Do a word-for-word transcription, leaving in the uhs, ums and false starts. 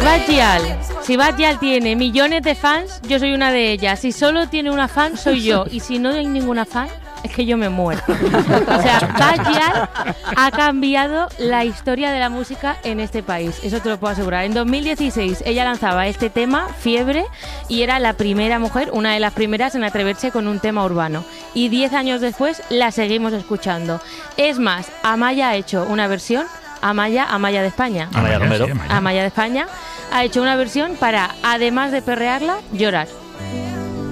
Bad Gyal, si Bad Gyal tiene millones de fans, yo soy una de ellas. Si solo tiene una fan, soy yo. Y si no hay ninguna fan, es que yo me muero. O sea, Bad Gyal ha cambiado la historia de la música en este país. Eso te lo puedo asegurar. En dos mil dieciséis ella lanzaba este tema, Fiebre, y era la primera mujer, una de las primeras en atreverse con un tema urbano. Y diez años después la seguimos escuchando. Es más, Amaya ha hecho una versión, Amaya, Amaya de España. Amaya Romero. Amaya de España ha hecho una versión para, además de perrearla, llorar.